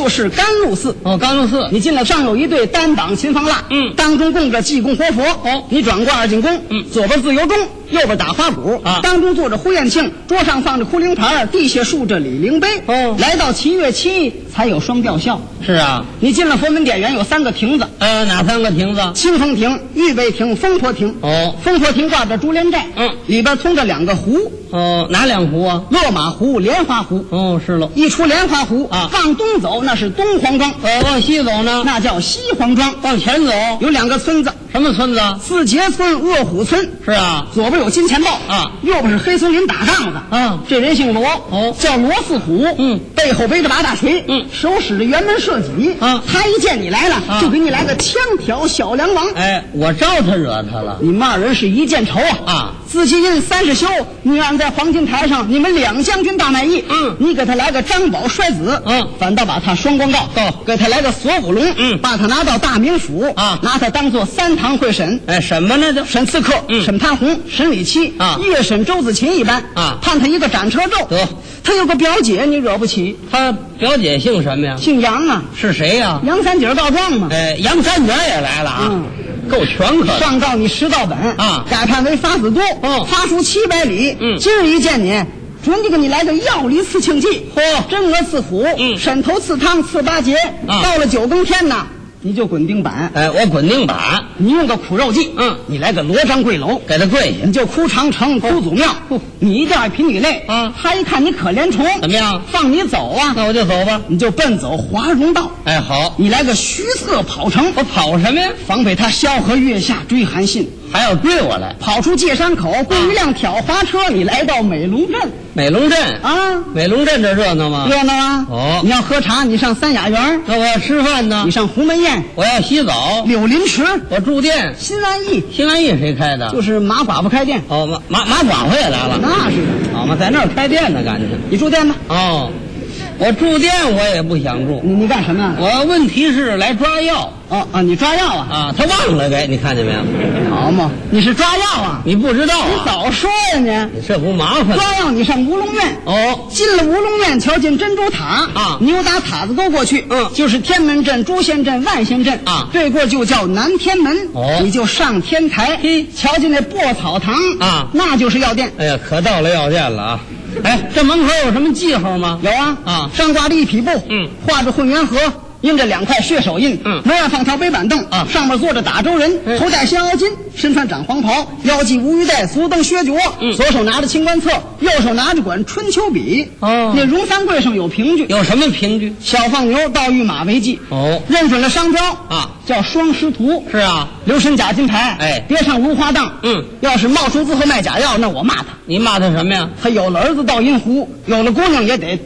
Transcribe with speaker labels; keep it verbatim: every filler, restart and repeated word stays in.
Speaker 1: 就是甘露寺。
Speaker 2: 哦，甘露寺。
Speaker 1: 你进了上有一对单膀秦方腊，
Speaker 2: 嗯，
Speaker 1: 当中供着济公活佛。
Speaker 2: 哦，
Speaker 1: 你转过二进宫，
Speaker 2: 嗯，
Speaker 1: 左边自由钟，右边打花鼓
Speaker 2: 啊，
Speaker 1: 当中坐着呼延庆，桌上放着哭灵牌，地下竖着李灵碑。
Speaker 2: 哦，
Speaker 1: 来到七月七才有双吊孝。
Speaker 2: 是啊，
Speaker 1: 你进了佛门典园有三个亭子，
Speaker 2: 呃，哪三个亭子？
Speaker 1: 清风亭、预备亭、风婆亭。
Speaker 2: 哦，
Speaker 1: 风婆亭挂着珠帘寨，
Speaker 2: 嗯，
Speaker 1: 里边通着两个湖。
Speaker 2: 哦，哪两湖啊？
Speaker 1: 落马湖、莲花湖。
Speaker 2: 哦，是喽。
Speaker 1: 一出莲花湖
Speaker 2: 啊，
Speaker 1: 往东走那是东黄庄，
Speaker 2: 呃，往西走呢，
Speaker 1: 那叫西黄庄。
Speaker 2: 往前走
Speaker 1: 有两个村子，
Speaker 2: 什么村子？
Speaker 1: 四节村、恶虎村。
Speaker 2: 是啊，
Speaker 1: 左边有金钱豹
Speaker 2: 啊，
Speaker 1: 右边是黑松林打杠子。
Speaker 2: 啊，
Speaker 1: 这人姓罗，
Speaker 2: 哦，
Speaker 1: 叫罗四虎。
Speaker 2: 嗯，
Speaker 1: 背后背着把大锤，
Speaker 2: 嗯，
Speaker 1: 手使着辕门射戟。
Speaker 2: 啊，
Speaker 1: 他一见你来了，
Speaker 2: 啊，
Speaker 1: 就给你来个枪挑小梁王。
Speaker 2: 哎，我招他惹他了。
Speaker 1: 你们二人是一箭仇啊！
Speaker 2: 啊，
Speaker 1: 自己印三十休，你按在黄金台上，你们两将军大卖艺。
Speaker 2: 嗯，
Speaker 1: 你给他来个张宝摔子，
Speaker 2: 嗯，
Speaker 1: 反倒把他双光告
Speaker 2: 告，
Speaker 1: 给他来个锁五龙，
Speaker 2: 嗯，
Speaker 1: 把他拿到大名府
Speaker 2: 啊，
Speaker 1: 拿他当做三堂会审。
Speaker 2: 哎，什么呢？就
Speaker 1: 审刺客，
Speaker 2: 嗯，
Speaker 1: 审潘洪，审李七
Speaker 2: 啊，
Speaker 1: 越审周子琴一般
Speaker 2: 啊，
Speaker 1: 判他一个斩车咒。
Speaker 2: 得，
Speaker 1: 他有个表姐，你惹不起。
Speaker 2: 他表姐姓什么呀？
Speaker 1: 姓杨啊，
Speaker 2: 是谁呀？
Speaker 1: 杨三姐告状嘛。
Speaker 2: 哎，杨三姐也来了啊，
Speaker 1: 嗯，
Speaker 2: 够全可。
Speaker 1: 上告你十道本
Speaker 2: 啊，
Speaker 1: 改判为罚子多，
Speaker 2: 哦，
Speaker 1: 罚书七百里。
Speaker 2: 嗯，
Speaker 1: 今日一见你，准就给你来个药理刺庆剂，
Speaker 2: 嚯，
Speaker 1: 真鹅刺虎，
Speaker 2: 嗯，
Speaker 1: 沈头刺汤刺八节。
Speaker 2: 啊，
Speaker 1: 到了九更天呐，你就滚钉板。
Speaker 2: 哎，我滚钉板。
Speaker 1: 你用个苦肉计，
Speaker 2: 嗯，
Speaker 1: 你来个罗章跪楼，
Speaker 2: 给他跪下。
Speaker 1: 你就哭长城、哭祖庙，
Speaker 2: 哦，
Speaker 1: 你一定要凭你累
Speaker 2: 啊。
Speaker 1: 他一看你可怜虫，
Speaker 2: 怎么样？
Speaker 1: 放你走啊？
Speaker 2: 那我就走吧。
Speaker 1: 你就奔走华容道。
Speaker 2: 哎，好，
Speaker 1: 你来个徐策跑城，
Speaker 2: 我跑什么呀？
Speaker 1: 防备他萧何月下追韩信，
Speaker 2: 还要追我来。
Speaker 1: 跑出界山口，雇一辆挑滑车，你来到美龙镇。
Speaker 2: 美龙镇
Speaker 1: 啊，
Speaker 2: 美龙镇这热闹吗？
Speaker 1: 热闹啊！
Speaker 2: 哦，
Speaker 1: 你要喝茶，你上三雅园；
Speaker 2: 那我要吃饭呢，
Speaker 1: 你上鸿门宴；
Speaker 2: 我要洗澡，
Speaker 1: 柳林池；
Speaker 2: 我住店。
Speaker 1: 新安驿，
Speaker 2: 新安驿谁开的？
Speaker 1: 就是马寡妇开店。
Speaker 2: 哦，马马马寡妇也来了。
Speaker 1: 那是的。
Speaker 2: 好嘛，在那儿开店呢，感觉。
Speaker 1: 你住店吧。
Speaker 2: 哦，我住店我也不想住。
Speaker 1: 你你干什么呀？
Speaker 2: 我问题是来抓药。
Speaker 1: 哦啊，你抓药啊？
Speaker 2: 啊，他忘了给你看见没有？
Speaker 1: 好嘛，你是抓药啊？
Speaker 2: 你不知道啊？
Speaker 1: 你早说呀你！
Speaker 2: 你这不麻烦？
Speaker 1: 抓药你上乌龙院。
Speaker 2: 哦，
Speaker 1: 进了乌龙院，瞧见珍珠塔
Speaker 2: 啊，
Speaker 1: 你由打塔子沟过去，
Speaker 2: 嗯，
Speaker 1: 就是天门镇、诛仙镇、万仙镇
Speaker 2: 啊，
Speaker 1: 对过就叫南天门。
Speaker 2: 哦，
Speaker 1: 你就上天台，
Speaker 2: 嘿，
Speaker 1: 瞧见那薄草堂
Speaker 2: 啊，
Speaker 1: 那就是药店。
Speaker 2: 哎呀，可到了药店了啊！哎，这门口有什么记号吗？
Speaker 1: 有啊
Speaker 2: 啊，
Speaker 1: 上挂着一匹布，
Speaker 2: 嗯，
Speaker 1: 画着混元盒，印着两块血手印，
Speaker 2: 嗯，
Speaker 1: 门上放条背板凳
Speaker 2: 啊，
Speaker 1: 上面坐着打州人，
Speaker 2: 嗯，
Speaker 1: 头戴仙腰巾，身穿长黄袍，腰系乌鱼带，足蹬靴脚，
Speaker 2: 嗯，
Speaker 1: 左手拿着清官册，右手拿着管春秋笔。
Speaker 2: 哦，
Speaker 1: 那荣三柜上有凭据，
Speaker 2: 有什么凭据？
Speaker 1: 小放牛，倒御马为记。
Speaker 2: 哦，
Speaker 1: 认准了商标
Speaker 2: 啊，
Speaker 1: 叫双师徒。
Speaker 2: 是啊，
Speaker 1: 留神假金牌，
Speaker 2: 哎，
Speaker 1: 别上芦花档。
Speaker 2: 嗯，
Speaker 1: 要是冒充字和卖假药，那我骂他。
Speaker 2: 你骂他什么呀？
Speaker 1: 他有了儿子到阴湖，有了姑娘也得